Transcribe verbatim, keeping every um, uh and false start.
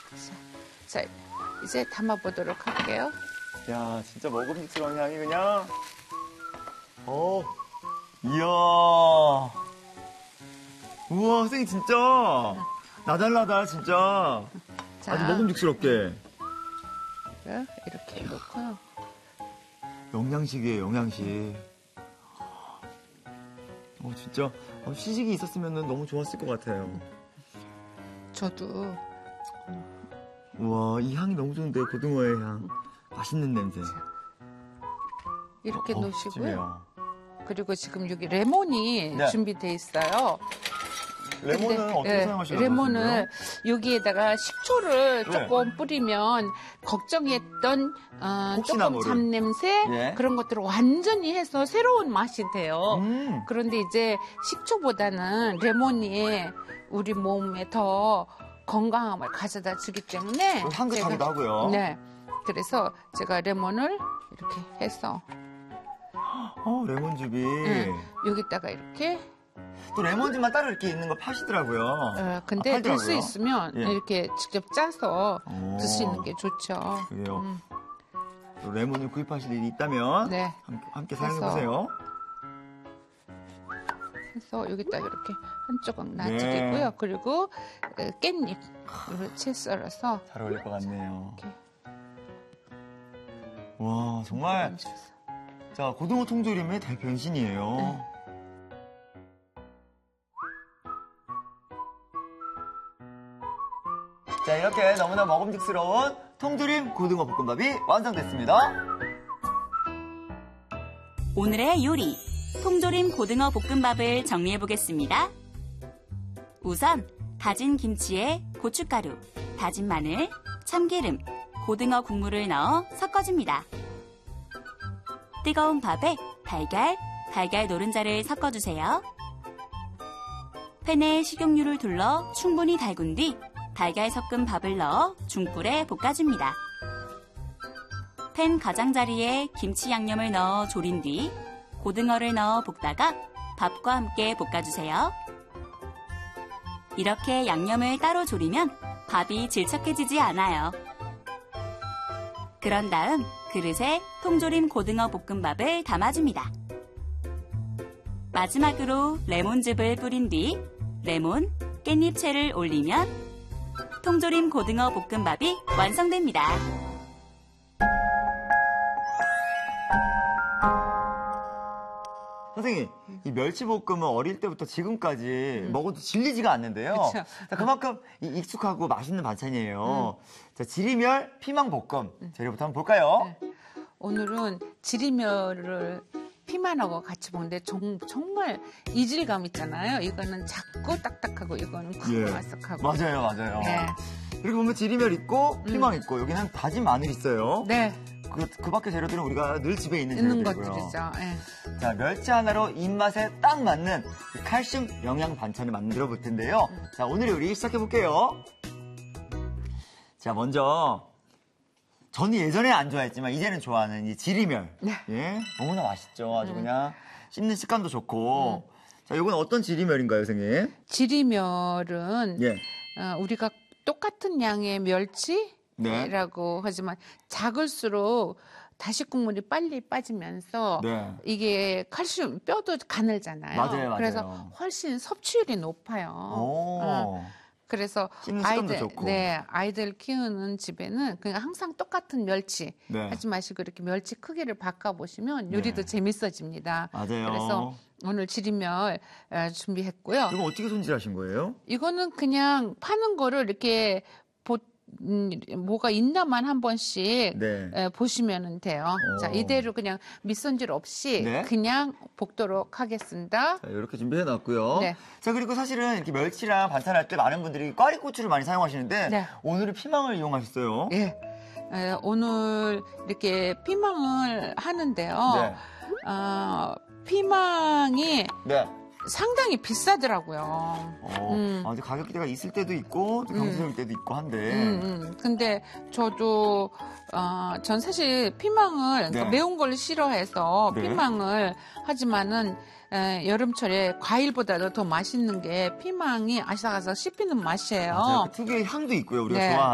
자, 이제 담아보도록 할게요. 야, 진짜 먹음직스러운 향이 그냥. 어, 이야. 우와, 선생님 진짜 나달나달 진짜. 자, 아주 먹음직스럽게. 이렇게 놓고. 영양식이에요, 영양식. 어, 진짜 시식이 있었으면 너무 좋았을 것 같아요. 저도. 우와, 이 향이 너무 좋은데, 고등어의 향. 맛있는 냄새. 이렇게 어, 놓으시고요. 찜해요. 그리고 지금 여기 레몬이 네. 준비되어 있어요. 레몬은 근데, 어떻게 예, 사용하시려고 레몬을 하시나요? 여기에다가 식초를 네. 조금 뿌리면 걱정했던 어, 혹시나 조금 모를. 잡냄새 예. 그런 것들을 완전히 해서 새로운 맛이 돼요. 음. 그런데 이제 식초보다는 레몬이 우리 몸에 더 건강함을 가져다 주기 때문에 향긋하기도 제가- 하고요. 네. 그래서 제가 레몬을 이렇게 해서 어, 레몬즙이. 네. 여기다가 이렇게 또 레몬즙만 따로 이렇게 있는 거 파시더라고요. 어, 근데 아, 될 수 팔더라고요. 있으면 예. 이렇게 직접 짜서 오. 드시는 게 좋죠. 그래요. 음. 또 레몬을 구입하실 일이 있다면 네. 함께, 함께 그래서- 사용해보세요. 그래서 여기다 이렇게 한 조각 네. 놔주고요. 그리고 어, 깻잎 이렇게 채 썰어서 잘 어울릴 것 같네요. 이렇게 와, 정말 얹어서. 자, 고등어 통조림의 대변신이에요. 네. 자, 이렇게 너무나 먹음직스러운 통조림 고등어 볶음밥이 완성됐습니다. 오늘의 요리, 통조림 고등어 볶음밥을 정리해보겠습니다. 우선 다진 김치에 고춧가루, 다진 마늘, 참기름, 고등어 국물을 넣어 섞어줍니다. 뜨거운 밥에 달걀, 달걀 노른자를 섞어주세요. 팬에 식용유를 둘러 충분히 달군 뒤 달걀 섞은 밥을 넣어 중불에 볶아줍니다. 팬 가장자리에 김치 양념을 넣어 졸인 뒤 고등어를 넣어 볶다가 밥과 함께 볶아주세요. 이렇게 양념을 따로 졸이면 밥이 질척해지지 않아요. 그런 다음 그릇에 통조림 고등어 볶음밥을 담아줍니다. 마지막으로 레몬즙을 뿌린 뒤 레몬, 깻잎채를 올리면 통조림 고등어 볶음밥이 완성됩니다. 선생님, 이 멸치볶음은 어릴 때부터 지금까지 먹어도 질리지가 않는데요. 그쵸. 자, 그만큼 이 익숙하고 맛있는 반찬이에요. 자, 지리멸 피망볶음 재료부터 한번 볼까요? 네. 오늘은 지리멸을 피망하고 같이 먹는데 정, 정말 이질감 있잖아요. 이거는 작고 딱딱하고 이거는 크고 예. 아삭하고. 맞아요, 맞아요. 네. 그리고 보면 지리멸 있고 피망 있고 여기는 다진 마늘 있어요. 네. 그, 그 밖에 재료들은 우리가 늘 집에 있는 있는 재료들이고요. 것들이죠. 네. 자, 멸치 하나로 입맛에 딱 맞는 이 칼슘 영양 반찬을 만들어 볼 텐데요. 자, 오늘 요리 시작해 볼게요. 자, 먼저 저는 예전에 안 좋아했지만 이제는 좋아하는 이 지리멸. 네. 예, 너무나 맛있죠. 아주 그냥 씹는 식감도 좋고. 자, 이건 어떤 지리멸인가요, 선생님? 지리멸은 예. 어, 우리가 똑같은 양의 멸치 네. 라고 하지만 작을수록 다시 국물이 빨리 빠지면서 네. 이게 칼슘 뼈도 가늘잖아요. 맞아요, 맞아요. 그래서 훨씬 섭취율이 높아요. 오. 어, 그래서 씹는 식감도 아이들 좋고. 네 아이들 키우는 집에는 그냥 항상 똑같은 멸치 네. 하지 마시고 이렇게 멸치 크기를 바꿔 보시면 요리도 네. 재밌어집니다. 맞아요. 그래서 오늘 지리멸 어, 준비했고요. 이거 어떻게 손질하신 거예요? 이거는 그냥 파는 거를 이렇게 보, 음, 뭐가 있나만 한 번씩 네. 에, 보시면 돼요. 오. 자, 이대로 그냥 밑손질 없이 네. 그냥 볶도록 하겠습니다. 자, 이렇게 준비해 놨고요. 네. 자, 그리고 사실은 이렇게 멸치랑 반찬할 때 많은 분들이 꽈리고추를 많이 사용하시는데 네. 오늘은 피망을 이용하셨어요. 예. 에, 오늘 이렇게 피망을 하는데요. 네. 어, 피망이 네. 상당히 비싸더라고요. 어, 음. 아, 이제 가격대가 있을 때도 있고 또 경수일 때도 있고 한데. 음, 음. 근데 저도 어, 전 사실 피망을 네. 매운 걸 싫어해서 네. 피망을 하지만은 에, 여름철에 과일보다도 더 맛있는 게 피망이 아삭아삭 씹히는 맛이에요. 맞아요. 그 특유의 향도 있고요. 우리가 네. 좋아하는.